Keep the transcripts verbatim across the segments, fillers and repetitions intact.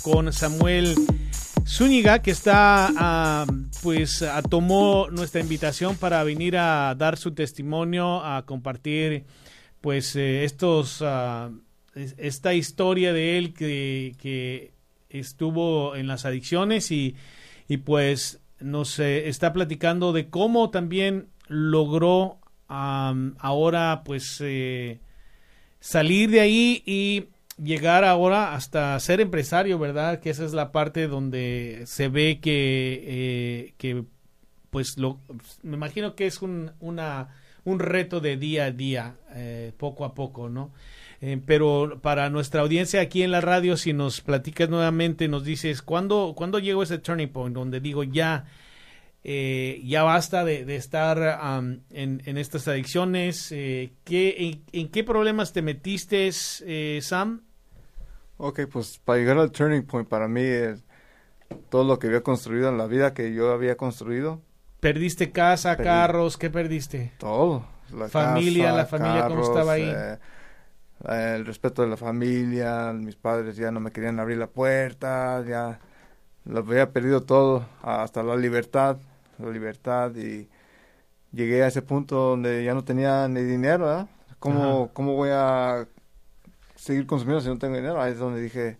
con Samuel Zúñiga, que está, uh, pues, uh, tomó nuestra invitación para venir a dar su testimonio, a compartir, pues, eh, estos, uh, esta historia de él que, que estuvo en las adicciones y, y pues, nos eh, está platicando de cómo también logró um, ahora, pues, eh, salir de ahí y llegar ahora hasta ser empresario, ¿verdad? Que esa es la parte donde se ve que, eh, que pues, lo, me imagino que es un, una, un reto de día a día, eh, poco a poco, ¿no? Eh, pero para nuestra audiencia aquí en la radio, si nos platicas nuevamente, nos dices, ¿cuándo, ¿cuándo llegó ese turning point donde digo, ya, eh, ya basta de, de estar um, en, en estas adicciones? Eh, ¿qué, en, ¿En qué problemas te metiste, eh, Sam? Ok, pues para llegar al turning point para mí es todo lo que había construido en la vida que yo había construido. ¿Perdiste casa, Perdí. carros? ¿Qué perdiste? Todo. La familia, casa, la familia, carros, ¿cómo estaba ahí? Eh, el respeto de la familia, mis padres ya no me querían abrir la puerta, ya lo había perdido todo, hasta la libertad, la libertad, y llegué a ese punto donde ya no tenía ni dinero, ¿verdad? ¿Cómo, ¿Cómo voy a seguir consumiendo si no tengo dinero? Ahí es donde dije,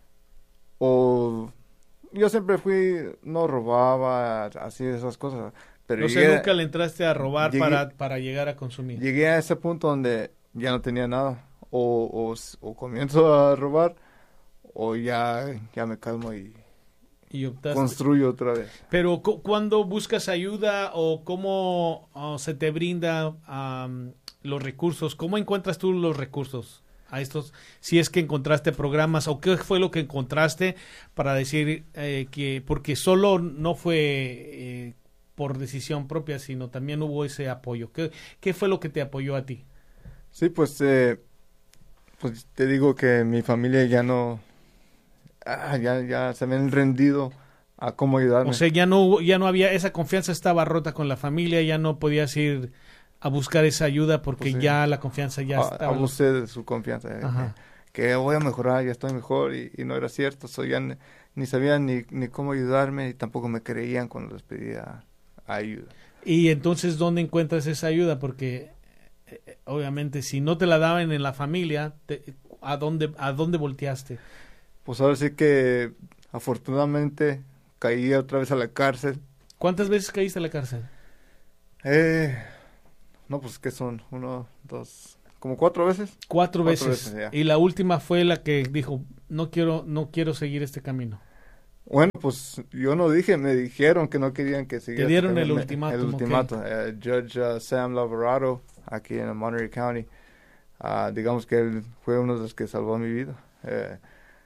o yo siempre fui, no robaba, así esas cosas, pero o sea, llegué, nunca le entraste a robar llegué, para, para llegar a consumir. Llegué a ese punto donde ya no tenía nada, o, o, o comienzo a robar, o ya, ya me calmo y, y construyo otra vez. Pero cu- ¿cuándo buscas ayuda o cómo oh, se te brinda um, los recursos? ¿Cómo encuentras tú los recursos a estos? Si es que encontraste programas, o qué fue lo que encontraste para decir eh, que, porque solo no fue eh, por decisión propia, sino también hubo ese apoyo. ¿Qué, qué fue lo que te apoyó a ti? Sí, pues, eh, pues te digo que mi familia ya no, ah, ya, ya se habían rendido a cómo ayudarme. O sea, ya no hubo, ya no había, esa confianza estaba rota con la familia, ya no podías ir a buscar esa ayuda porque pues sí, ya la confianza ya a, estaba. Abusé de su confianza, eh, que, que voy a mejorar, ya estoy mejor, y, y no era cierto. So, ya ni, ni sabían ni, ni cómo ayudarme, y tampoco me creían cuando les pedía ayuda. Y entonces, ¿dónde encuentras esa ayuda? Porque eh, obviamente si no te la daban en la familia, te, ¿a dónde a dónde volteaste? Pues ahora sí que afortunadamente caí otra vez a la cárcel. ¿Cuántas veces caíste a la cárcel? Eh, no, pues que son uno, dos, como cuatro veces. Cuatro, cuatro veces. veces y la última fue la que dijo, no quiero, no quiero seguir este camino. Bueno, pues yo no dije, me dijeron que no querían que siguiera. Te dieron este el ultimátum. El ultimátum. Okay. Uh, Judge uh, Sam Lavorado, aquí en Monterey County, uh, digamos que él fue uno de los que salvó mi vida. Uh,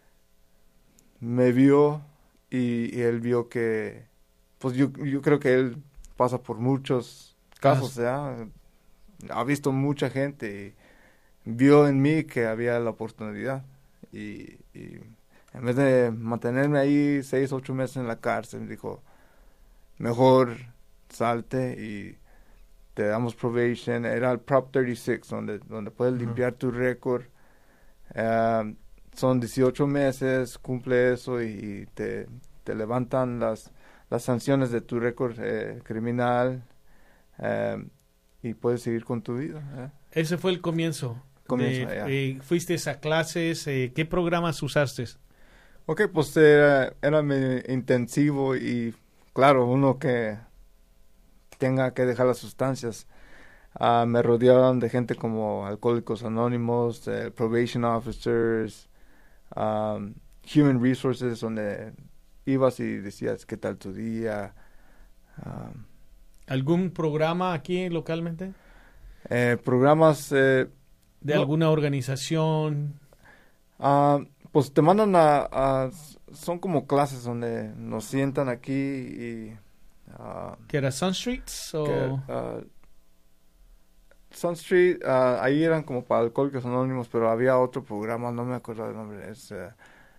me vio y, y él vio que, pues yo, yo creo que él pasa por muchos casos, ¿ya? Ha visto mucha gente y vio en mí que había la oportunidad, y, y en vez de mantenerme ahí seis, ocho meses en la cárcel, dijo, mejor salte y te damos probation. Era el Prop treinta y seis, donde, donde puedes uh-huh. limpiar tu récord. Uh, son dieciocho meses, cumple eso y te, te levantan las, las sanciones de tu récord eh, criminal, eh, y puedes seguir con tu vida. ¿eh? Ese fue el comienzo. comienzo de, eh, ¿Fuiste a clases? Eh, ¿Qué programas usaste? Ok, pues era, era intensivo, y claro, uno que tenga que dejar las sustancias. Uh, me rodeaban de gente como Alcohólicos Anónimos, uh, Probation Officers, um, Human Resources, donde ibas y decías qué tal tu día. Um, ¿Algún programa aquí localmente? Eh, programas... Eh, ¿De no, alguna organización? Uh, pues te mandan a, a... Son como clases donde nos sientan aquí y... Uh, ¿Que era Sun Streets? O... Que, uh, Sun Street, uh, ahí eran como para Alcohólicos Anónimos, pero había otro programa, no me acuerdo del nombre. Es... Uh,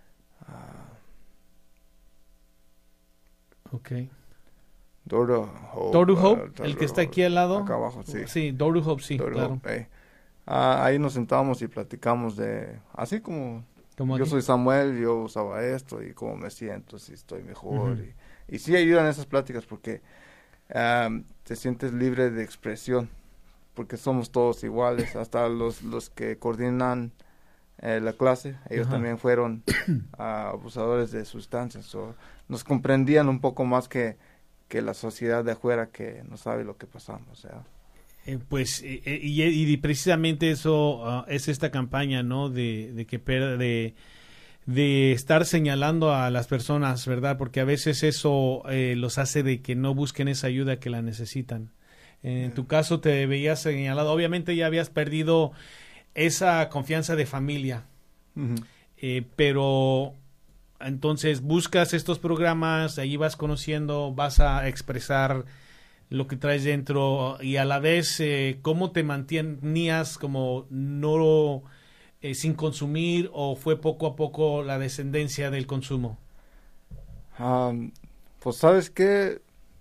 uh, ok. Door to Hope. Door to Hope, uh, el que está aquí al lado. Acá abajo, sí. Sí, Door to Hope, sí, Door to claro. Hope, eh. Uh, ahí nos sentábamos y platicamos de, así como Como yo aquí. soy Samuel, yo usaba esto y cómo me siento, si estoy mejor. Ujú. y, y sí ayudan esas pláticas porque um, te sientes libre de expresión, porque somos todos iguales, hasta los, los que coordinan eh, la clase, ellos Ajá. también fueron uh, abusadores de sustancias, so, nos comprendían un poco más que, que la sociedad de afuera que no sabe lo que pasamos, o sea. Eh, pues eh, eh, y, y precisamente eso uh, es esta campaña, ¿no? De, de que per- de, de estar señalando a las personas, ¿verdad? Porque a veces eso eh, los hace de que no busquen esa ayuda que la necesitan. En tu caso te veías señalado, obviamente ya habías perdido esa confianza de familia, Uh-huh. eh, pero entonces buscas estos programas, ahí vas conociendo, vas a expresar lo que traes dentro y a la vez eh, cómo te mantenías como no eh, sin consumir o fue poco a poco la descendencia del consumo. Um, pues sabes que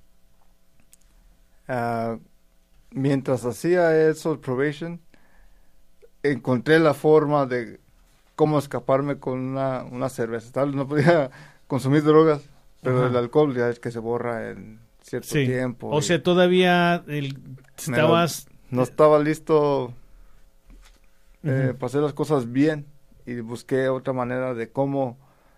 uh, mientras hacía eso, el probation, encontré la forma de cómo escaparme con una, una cerveza. Tal vez no podía consumir drogas, pero Ajá. el alcohol ya es que se borra en cierto Sí. tiempo. O y sea, todavía el, me estabas... lo- no estaba listo eh, Ujú. para hacer las cosas bien y busqué otra manera de cómo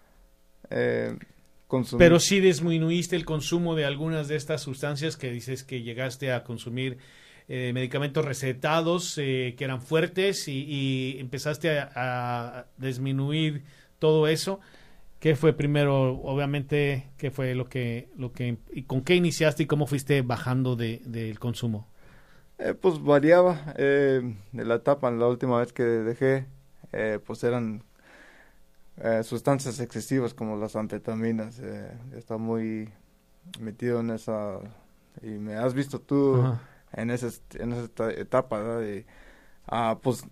eh, consumir. Pero sí disminuiste el consumo de algunas de estas sustancias que dices que llegaste a consumir eh, medicamentos recetados eh, que eran fuertes y, y empezaste a, a disminuir todo eso. ¿Qué fue primero? Obviamente, ¿qué fue lo que, lo que, y con qué iniciaste y cómo fuiste bajando de, del consumo? Eh, pues variaba eh, de la etapa. La última vez que dejé, eh, pues eran eh, sustancias excesivas como las anfetaminas. Eh, está muy metido en esa, y me has visto tú Ajá. en esa, en esa eta- etapa, ¿verdad? Y, ah, pues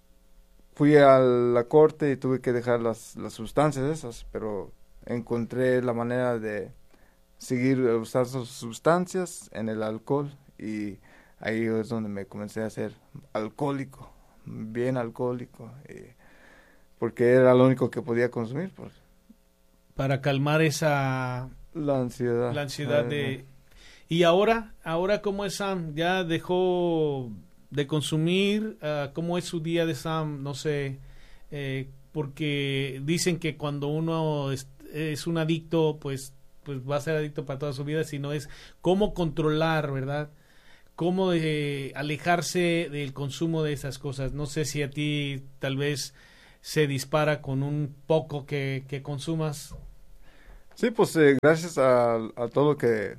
fui a la corte y tuve que dejar las, las sustancias esas, pero encontré la manera de seguir usando esas sustancias en el alcohol y ahí es donde me comencé a hacer alcohólico, bien alcohólico, y porque era lo único que podía consumir, pues. Para calmar esa La ansiedad. la ansiedad eh, de... Y ahora, ahora cómo es Sam, ya dejó de consumir, uh, cómo es su día de Sam, no sé, eh, porque dicen que cuando uno es, es un adicto, pues, pues va a ser adicto para toda su vida, sino es cómo controlar, ¿verdad? Cómo eh, alejarse del consumo de esas cosas. No sé si a ti tal vez se dispara con un poco que, que consumas. Sí, pues eh, gracias a, a todo lo que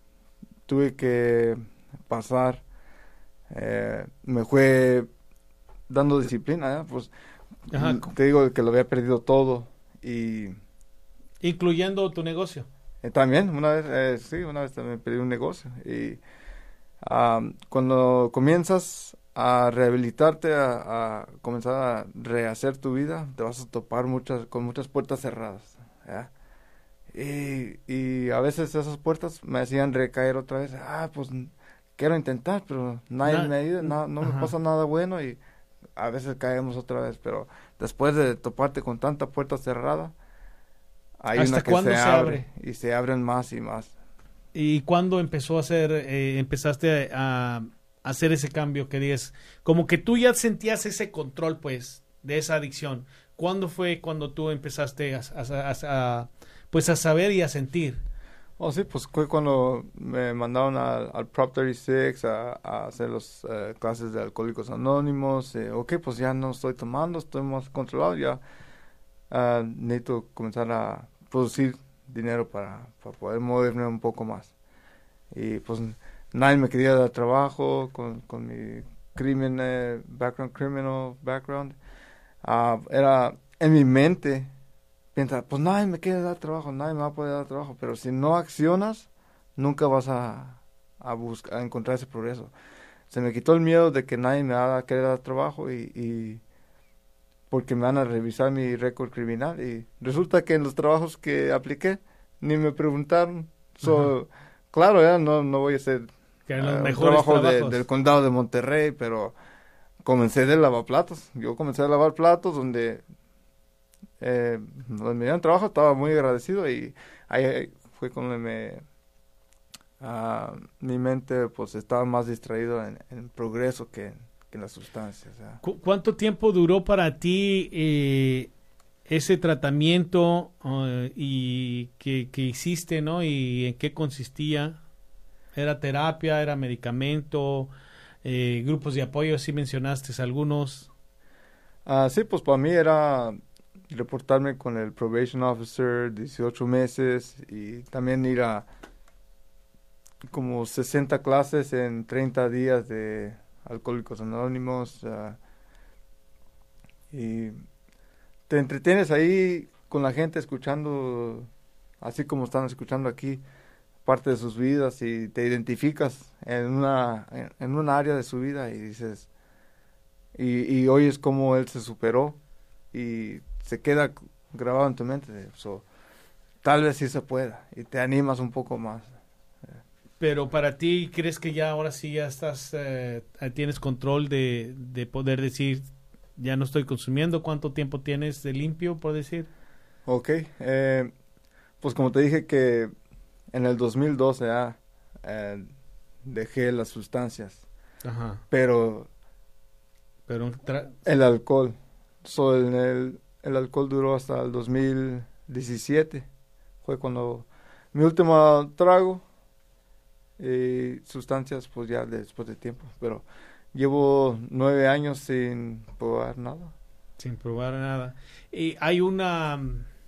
tuve que pasar, eh, me fue dando disciplina, ¿eh? Pues Ajá. l- te digo que lo había perdido todo y Incluyendo tu negocio. eh, también una vez, eh, sí, una vez también perdí un negocio y am, cuando comienzas a rehabilitarte, a, a comenzar a rehacer tu vida, te vas a topar muchas con muchas puertas cerradas, ¿ya? Y, y a veces esas puertas me hacían recaer otra vez. Ah, pues n- quiero intentar, pero nadie Na- me ayuda, na- no me Ajá. pasa nada bueno y a veces caemos otra vez. Pero después de toparte con tanta puerta cerrada, hay ¿Hasta una que cuándo se se abre y se abren más y más. ¿Y cuándo empezó a hacer, eh, empezaste a, a hacer ese cambio que dices, como que tú ya sentías ese control, pues, de esa adicción? ¿Cuándo fue cuando tú empezaste a, a- a- a, pues, a saber y a sentir? Oh, sí, pues fue cuando me mandaron al, al Prop treinta y seis a, a hacer las clases de Alcohólicos Anónimos. Eh, ok, pues ya no estoy tomando, estoy más controlado, ya ah, necesito comenzar a producir dinero para, para poder moverme un poco más. Y pues nadie me quería dar trabajo con, con mi crimen, eh, background, criminal background. Ah, era en mi mente. Piensa, pues nadie me quiere dar trabajo, nadie me va a poder dar trabajo, pero si no accionas, nunca vas a, a buscar, a encontrar ese progreso. Se me quitó el miedo de que nadie me va a querer dar trabajo y, y porque me van a revisar mi récord criminal y resulta que en los trabajos que apliqué ni me preguntaron. So, claro, ya no, no voy a hacer Que eran los uh, un mejores trabajo de- trabajos. del condado de Monterrey, pero comencé de lavaplatos. Yo comencé a lavar platos donde eh, donde me dieron trabajo estaba muy agradecido y ahí fue cuando me, uh, mi mente pues estaba más distraído en, en el progreso que, que en las sustancias. O sea. ¿Cu- ¿Cuánto tiempo duró para ti eh, ese tratamiento uh, y que, que hiciste, ¿no? ¿Y en qué consistía? ¿Era terapia, era medicamento, eh, grupos de apoyo? Sí mencionaste algunos. Uh, sí, pues para mí era reportarme con el probation officer dieciocho meses y también ir a como sesenta clases en treinta días de Alcohólicos Anónimos. Uh, y te entretienes ahí con la gente escuchando, así como están escuchando aquí, parte de sus vidas y te identificas en una, en, en una área de su vida y dices, y, y oyes cómo él se superó y se queda grabado en tu mente. So, tal vez sí se pueda y te animas un poco más. Pero para ti, ¿crees que ya ahora sí ya estás, eh, tienes control de, de poder decir, ya no estoy consumiendo? ¿Cuánto tiempo tienes de limpio, por decir? Ok, eh, pues como te dije que en el dos mil doce ya eh, dejé las sustancias. Ajá. Pero, Pero tra- el alcohol, so, el, el, el alcohol duró hasta el dos mil diecisiete, fue cuando mi último trago y sustancias pues ya después de tiempo, pero llevo nueve años sin probar nada. Sin probar nada. Y hay una...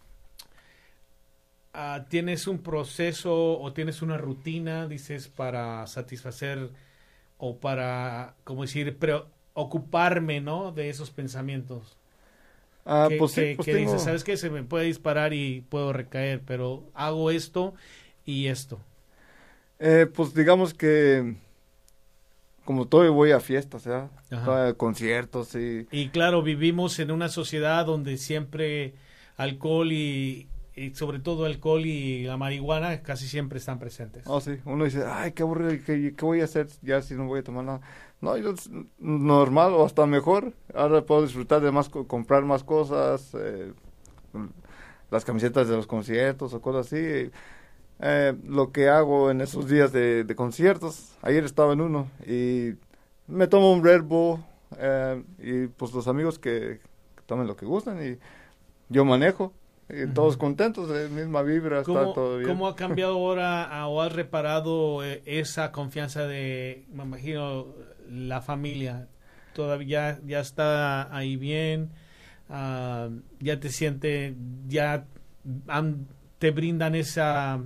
Uh, ¿tienes un proceso o tienes una rutina, dices, para satisfacer o para, como decir, preocuparme, ¿no? De esos pensamientos? Ah, que pues sí, que, pues que tengo... dices, ¿sabes qué? Se me puede disparar y puedo recaer, pero hago esto y esto. Eh, pues digamos que como todo voy a fiestas, ¿ya? Ajá. A conciertos y... Y claro, vivimos en una sociedad donde siempre alcohol y, y sobre todo alcohol y la marihuana casi siempre están presentes. Oh, sí, uno dice, ay, qué aburrido, ¿qué, qué voy a hacer ya si no voy a tomar nada? No, yo normal o hasta mejor, ahora puedo disfrutar de más, comprar más cosas, eh, las camisetas de los conciertos o cosas así. Eh, lo que hago en esos días de, de conciertos, ayer estaba en uno y me tomo un Red Bull eh, y pues los amigos que, que tomen lo que gustan y yo manejo y uh-huh. Todos contentos, eh, misma vibra, está todo bien. ¿Cómo ha cambiado ahora a, o has reparado eh, esa confianza de, me imagino, la familia? ¿Todavía ya está ahí bien? Uh, ¿ya te siente, ya han, te brindan esa